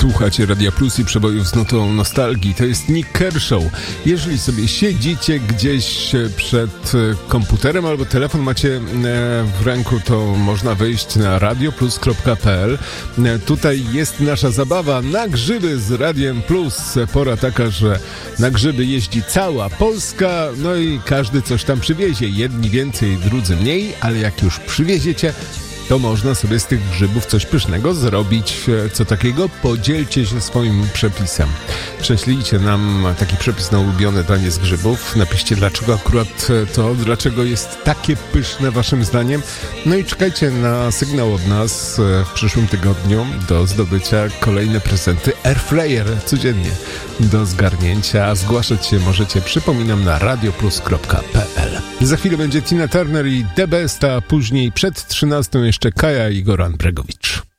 Słuchacie Radia Plus i przebojów z nutą nostalgii. To jest Nick Kershaw. Jeżeli sobie siedzicie gdzieś przed komputerem albo telefon macie w ręku, to można wejść na radioplus.pl. Tutaj jest nasza zabawa na grzyby z Radiem Plus. Pora taka, że na grzyby jeździ cała Polska, no i każdy coś tam przywiezie. Jedni więcej, drudzy mniej, ale jak już przywieziecie, to można sobie z tych grzybów coś pysznego zrobić. Co takiego? Podzielcie się swoim przepisem. Prześlijcie nam taki przepis na ulubione danie z grzybów. Napiszcie, dlaczego akurat to, dlaczego jest takie pyszne waszym zdaniem. No i czekajcie na sygnał od nas w przyszłym tygodniu do zdobycia kolejne prezenty Airfryer codziennie do zgarnięcia. A zgłaszać się możecie, przypominam, na radioplus.pl. Za chwilę będzie Tina Turner i The Best, a później przed 13 jeszcze Kaja i Goran Bregowicz.